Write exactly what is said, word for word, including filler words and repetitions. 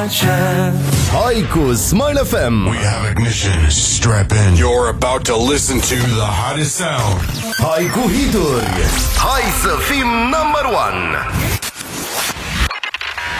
face. Hai cu Smile F M. We have ignition. Strap in. You're about to listen to the hottest sound. Hai cu hituri. Hai să fim number one.